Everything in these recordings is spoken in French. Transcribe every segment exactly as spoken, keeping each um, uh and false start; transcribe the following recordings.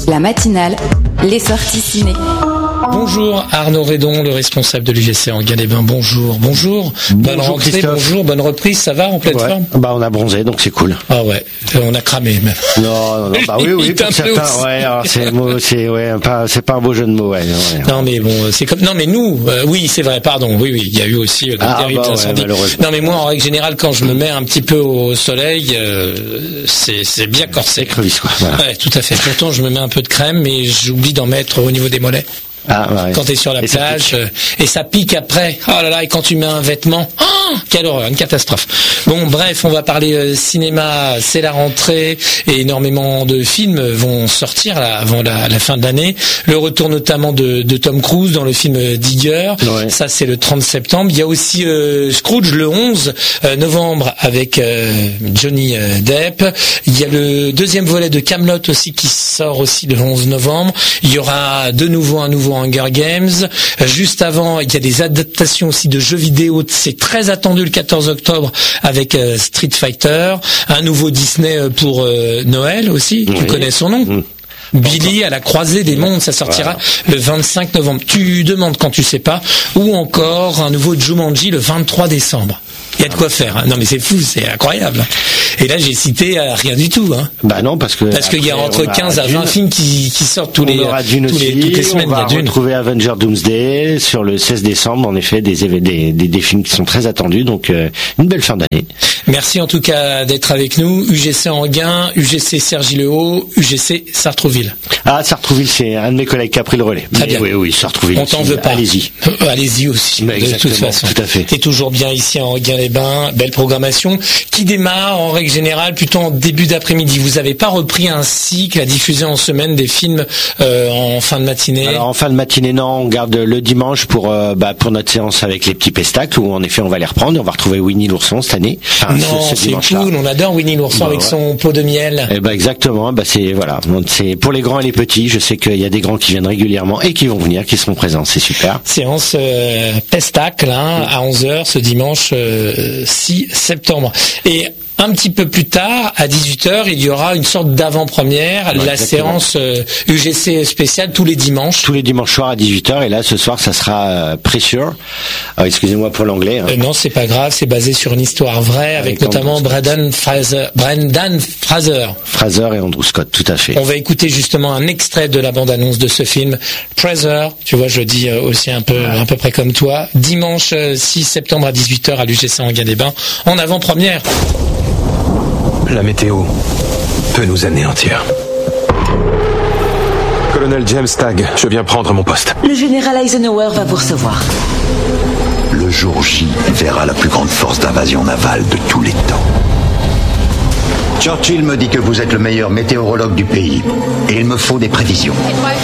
La matinale, les sorties ciné. Bonjour Arnaud Redon, le responsable de l'U G C Enghien-les-Bains. Bonjour, bonjour. Bonne bonjour rentrée, Christophe. bonjour, bonne reprise, ça va en pleine ouais. forme? Bah on a bronzé donc c'est cool. Ah ouais, on a cramé même. Non, non, non. Bah oui, oui, pour certains. Ouais, alors c'est, c'est, ouais, pas, c'est pas un beau jeu de mots. Ouais, ouais. Non mais bon, c'est comme. Non mais nous, euh, oui, c'est vrai. Pardon. Oui, oui, il y a eu aussi euh, de Ah, terribles bah, ouais, incendies. malheureusement. Non mais moi, en règle générale, quand je me mets un petit peu au soleil, euh, c'est, c'est bien corsé. C'est crevice quoi. Voilà. Ouais, tout à fait. Pourtant, je me mets un peu de crème, mais j'oublie d'en mettre au niveau des mollets. Ah, ouais. Quand t'es sur la et plage, ça euh, et ça pique après. Oh là là, et quand tu mets un vêtement, oh, quelle horreur, une catastrophe. Bon, bref, on va parler euh, cinéma, c'est la rentrée, et énormément de films vont sortir là, avant la, la fin de l'année. Le retour notamment de, de Tom Cruise dans le film Digger, Ouais. ça c'est le trente septembre. Il y a aussi euh, Scrooge le onze novembre avec euh, Johnny euh, Depp. Il y a le deuxième volet de Camelot aussi qui sort aussi le onze novembre. Il y aura de nouveau un nouveau Hunger Games. Juste avant, il y a des adaptations aussi de jeux vidéo. C'est très attendu le quatorze octobre avec euh, Street Fighter. Un nouveau Disney pour euh, Noël aussi. Oui. Tu connais son nom? Mmh. Billy à la croisée des mondes, ça sortira voilà. le vingt-cinq novembre. Tu demandes quand tu sais pas. Ou encore un nouveau Jumanji le vingt-trois décembre. Il y a de quoi faire. Hein. Non mais c'est fou, c'est incroyable. Et là j'ai cité euh, rien du tout. Hein. Bah non parce que parce qu'il y a entre quinze à vingt films qui, qui sortent tous on les, aura Dune tous les aussi, toutes les semaines. On va il y a Dune. retrouver Avenger Doomsday sur le seize décembre. En effet, des des, des, des films qui sont très attendus. Donc euh, une belle fin d'année. Merci en tout cas d'être avec nous. U G C Enghien, U G C Cergy-le-Haut, U G C Sartrouville. Ah, Sartrouville, c'est un de mes collègues qui a pris le relais. Très bien. Oui, oui, Sartrouville. On t'en veut pas. Allez-y. Euh, allez-y aussi. Mais de toute façon. Tout à fait. T'es toujours bien ici à Enghien-les-Bains. Belle programmation qui démarre en règle générale plutôt en début d'après-midi. Vous avez pas repris un cycle à diffuser en semaine des films euh, en fin de matinée? Alors en fin de matinée, non, on garde le dimanche pour euh, bah, pour notre séance avec les petits pestacles où en effet on va les reprendre. On va retrouver Winnie l'ourson cette année. Enfin, non, ce, ce c'est dimanche-là. cool. On adore Winnie l'ourson Bah, avec ouais. son pot de miel. Eh ben exactement. Bah c'est voilà. Donc, c'est pour les grands et les petits. Je sais qu'il y a des grands qui viennent régulièrement et qui vont venir, qui seront présents. C'est super. Séance euh, pestacle hein, à onze heures ce dimanche euh, six septembre. Et un petit peu plus tard, à dix-huit heures, il y aura une sorte d'avant-première, Ouais, la exactement. séance euh, U G C spéciale tous les dimanches. Tous les dimanches soirs à dix-huit heures. Et là, ce soir, ça sera euh, Pressure. Ah, excusez-moi pour l'anglais. Hein. Euh, non, c'est pas grave, c'est basé sur une histoire vraie avec, Avec notamment Andrew Scott. Brendan Fraser. Brendan Fraser. Fraser et Andrew Scott, tout à fait. On va écouter justement un extrait de la bande-annonce de ce film. Fraser, tu vois, je le dis euh, aussi un peu, à peu près comme toi. Dimanche euh, six septembre à dix-huit heures à l'U G C Enghien-les-Bains, en avant-première. La météo peut nous anéantir. Colonel James Tagg, je viens prendre mon poste. Le général Eisenhower va vous recevoir. Le jour J verra la plus grande force d'invasion navale de tous les temps. Churchill me dit que vous êtes le meilleur météorologue du pays. Et il me faut des prévisions.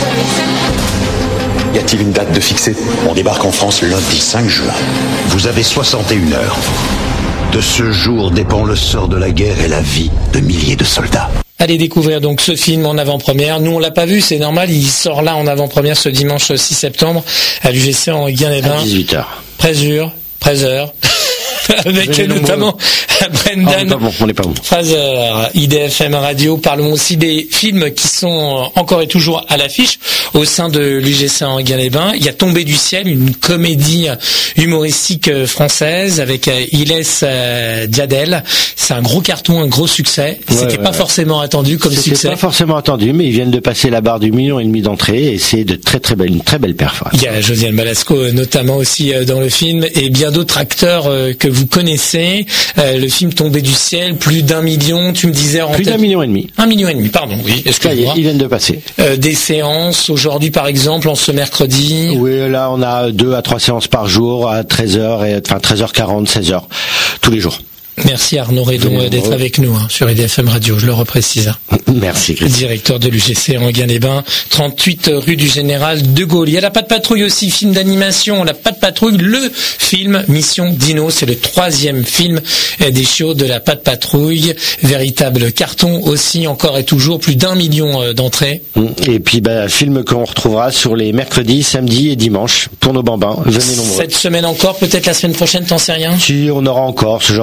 Y a-t-il une date de fixée? On débarque en France lundi cinq juin. Vous avez soixante et une heures. De ce jour dépend le sort de la guerre et la vie de milliers de soldats. Allez découvrir donc ce film en avant-première. Nous, on l'a pas vu, c'est normal. Il sort là en avant-première ce dimanche six septembre à l'U G C Enghien-les-Bains. À dix-huit heures. Présure, Présure. Avec Venez notamment Ah, on Brendan est pas bon, on n'est pas bon. Fraser, I D F M Radio. Parlons aussi des films qui sont encore et toujours à l'affiche au sein de l'U G C Enghien-les-Bains. Il y a Tombé du ciel, une comédie humoristique française avec Ilès Diadel. C'est un gros carton, un gros succès. Ouais, C'était ouais, pas ouais. forcément attendu comme C'était succès. pas forcément attendu, mais ils viennent de passer la barre du million et demi d'entrée et c'est de très très belle, une très belle perf. Il y a Josiane Balasco notamment aussi dans le film et bien d'autres acteurs que vous connaissez. Le film Tombé du ciel, plus d'un million, tu me disais en Plus tête... d'un million et demi. Un million et demi, pardon, oui, excuse-moi. Ils viennent de passer. Euh, des séances, aujourd'hui par exemple, en ce mercredi. Oui, là on a deux à trois séances par jour à treize heures, et, enfin treize heures quarante, seize heures, tous les jours. Merci Arnaud Redon Venez d'être nombreux. avec nous hein, sur I D F M Radio, je le reprécise. Merci Christophe. Directeur de l'U G C Enghien-les-Bains, trente-huit rue du Général de Gaulle. Il y a la Patte Patrouille aussi, film d'animation, la Patte Patrouille, le film Mission Dino, c'est le troisième film des chiots de la Patte Patrouille. Véritable carton aussi, encore et toujours, plus d'un million d'entrées. Et puis bah, film qu'on retrouvera sur les mercredis, samedis et dimanches pour nos bambins. Venez nombreux. Cette semaine encore, peut-être la semaine prochaine, t'en sais rien? Si on aura encore ce genre de film.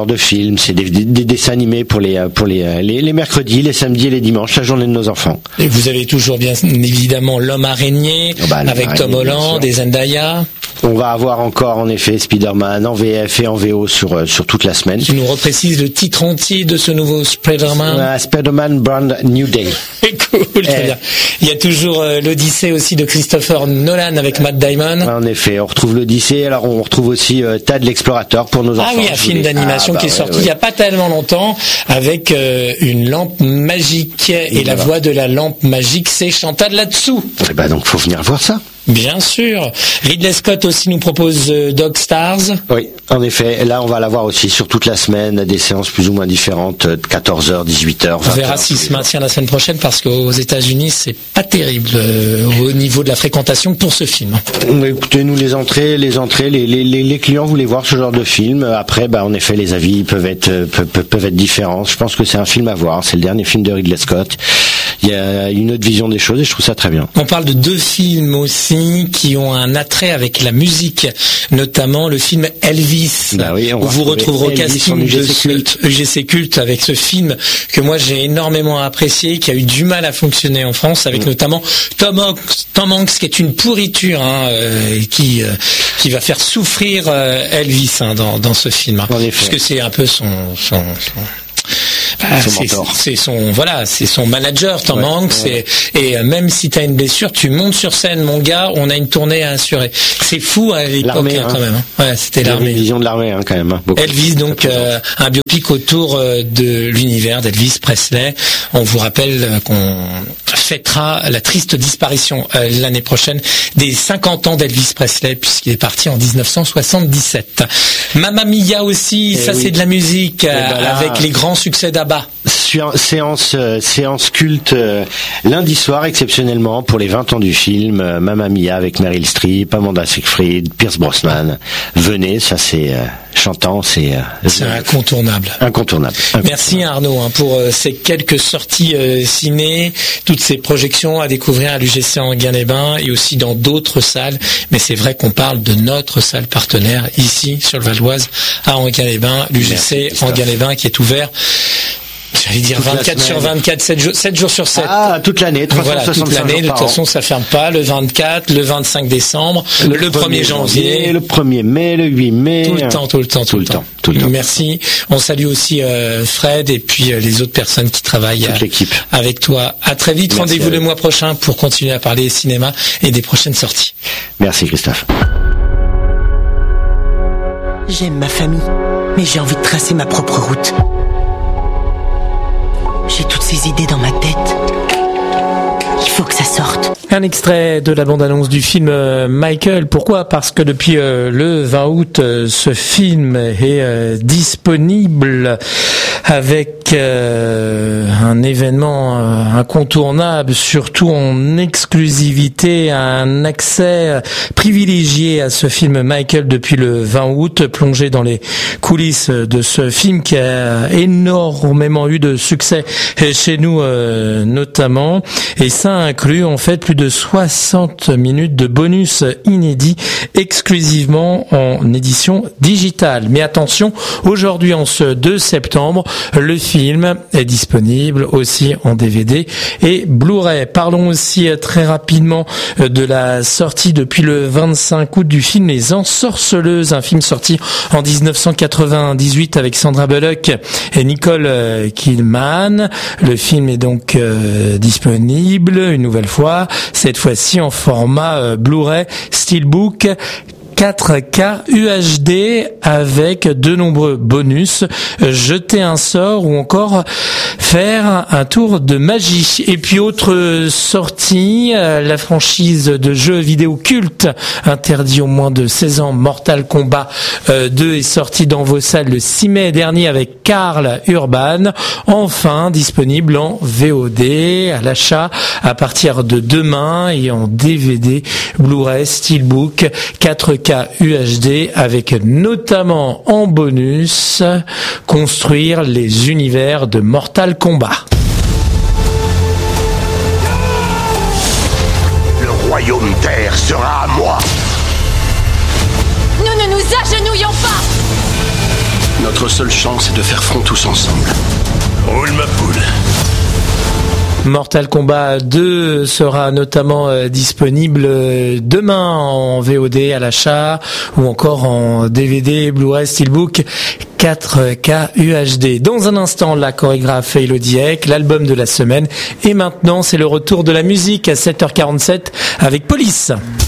films, c'est des, des, des dessins animés pour les pour les, les les mercredis, les samedis et les dimanches, la journée de nos enfants. Et vous avez toujours bien évidemment l'homme araignée oh bah, avec Tom Holland et Zendaya. On va avoir encore en effet Spider-Man en V F et en V O sur sur toute la semaine. Tu nous reprécises le titre entier de ce nouveau Spider-Man. Uh, Spider-Man Brand New Day. Cool, très bien. Il y a toujours euh, l'Odyssée aussi de Christopher Nolan avec Matt Damon. En effet, on retrouve l'Odyssée. Alors on retrouve aussi euh, Tad l'explorateur pour nos enfants. Ah oui, un film d'animation ah, bah, qui est sorti ouais, ouais. il y a pas tellement longtemps avec euh, une lampe magique et, et la voix de la lampe magique, c'est Chantal là-dessous. Et bah donc faut venir voir ça. Bien sûr. Ridley Scott aussi nous propose euh, Dog Stars. Oui, en effet. Là, on va l'avoir aussi sur toute la semaine, des séances plus ou moins différentes, de quatorze heures, dix-huit heures, vingt heures. On verra s'il se maintient la semaine prochaine parce qu'aux États-Unis, c'est pas terrible euh, au niveau de la fréquentation pour ce film. Écoutez, nous les entrées, les entrées, les, les, les clients voulaient voir ce genre de film. Après, bah, en effet, les avis peuvent être peuvent, peuvent être différents. Je pense que c'est un film à voir. C'est le dernier film de Ridley Scott. Il y a une autre vision des choses et je trouve ça très bien. On parle de deux films aussi qui ont un attrait avec la musique, notamment le film Elvis, bah oui, où vous retrouverez au casting de ce U G C Culte avec ce film que moi j'ai énormément apprécié, qui a eu du mal à fonctionner en France, avec mmh. notamment Tom Hanks, Tom Hanks qui est une pourriture, hein, euh, qui euh, qui va faire souffrir euh, Elvis hein, dans dans ce film, hein, puisque c'est un peu son son, son Ah, c'est, c'est son voilà, c'est son manager Tom ouais, Hanks ouais. Et, et même si t'as une blessure, tu montes sur scène, mon gars. On a une tournée à assurer. C'est fou à l'époque l'armée, hein, quand même. Hein. Ouais, c'était Il l'armée. Une vision de l'armée hein, quand même. Hein, Elvis, donc euh, un biopic autour euh, de l'univers d'Elvis Presley. On vous rappelle euh, qu'on fêtera la triste disparition euh, l'année prochaine des cinquante ans d'Elvis Presley puisqu'il est parti en dix-neuf cent soixante-dix-sept. Mamma Mia aussi, et ça oui. c'est de la musique euh, ben là, avec les grands succès d'Abba. Séance, euh, séance culte euh, lundi soir exceptionnellement pour les vingt ans du film euh, Mamma Mia avec Meryl Streep, Amanda Seyfried, Pierce Brosnan. Venez, ça c'est euh, chantant, c'est euh, c'est incontournable. Incontournable. incontournable. Merci Arnaud hein, pour euh, ces quelques sorties euh, ciné, toutes ces projections à découvrir à l'U G C Enghien-les-Bains et aussi dans d'autres salles. Mais c'est vrai qu'on parle de notre salle partenaire ici sur le Val-d'Oise à Enghien-les-Bains, l'U G C Enghien-les-Bains qui est ouvert. J'allais dire toute vingt-quatre sur vingt-quatre, sept jours, sept jours sur sept. Ah, toute l'année, trois cent soixante-cinq voilà, toute l'année, de toute façon, ça ferme pas, le vingt-quatre, le vingt-cinq décembre, le, le premier janvier, le premier mai, le huit mai. Tout le temps, tout le temps, tout, tout le temps. temps. Tout le temps. Merci. On salue aussi euh, Fred et puis euh, les autres personnes qui travaillent toute l'équipe. avec toi. À très vite. Merci. Rendez-vous le mois prochain pour continuer à parler cinéma et des prochaines sorties. Merci Christophe. J'aime ma famille, mais j'ai envie de tracer ma propre route. J'ai toutes ces idées dans ma tête. Il faut que ça sorte. Un extrait de la bande-annonce du film Michael. Pourquoi ? Parce que depuis euh, le vingt août, euh, ce film est euh, disponible avec euh, un événement euh, incontournable, surtout en exclusivité, un accès privilégié à ce film Michael depuis le vingt août, plongé dans les coulisses de ce film qui a énormément eu de succès chez nous euh, notamment, et ça inclut en fait plus de soixante minutes de bonus inédits exclusivement en édition digitale. Mais attention, aujourd'hui en ce deux septembre, le film est disponible aussi en D V D et Blu-ray. Parlons aussi très rapidement de la sortie depuis le vingt-cinq août du film Les Ensorceleuses, un film sorti en dix-neuf cent quatre-vingt-dix-huit avec Sandra Bullock et Nicole Kidman. Le film est donc euh, disponible une nouvelle fois, cette fois-ci en format euh, Blu-ray Steelbook quatre K U H D avec de nombreux bonus, jeter un sort ou encore faire un tour de magie. Et puis autre sortie, la franchise de jeux vidéo culte interdit au moins de seize ans, Mortal Kombat deux est sorti dans vos salles le six mai dernier avec Karl Urban, enfin disponible en V O D à l'achat à partir de demain et en D V D, Blu-ray, Steelbook quatre K U H D avec notamment en bonus construire les univers de Mortal Kombat. Le royaume terre sera à moi. Nous ne nous agenouillons pas. Notre seule chance est de faire front tous ensemble. Roule ma poule. Mortal Kombat deux sera notamment euh, disponible euh, demain en V O D à l'achat ou encore en D V D, Blu-ray, Steelbook quatre K U H D. Dans un instant, la chorégraphe Elodie Eck, l'album de la semaine. Et maintenant, c'est le retour de la musique à sept heures quarante-sept avec Police.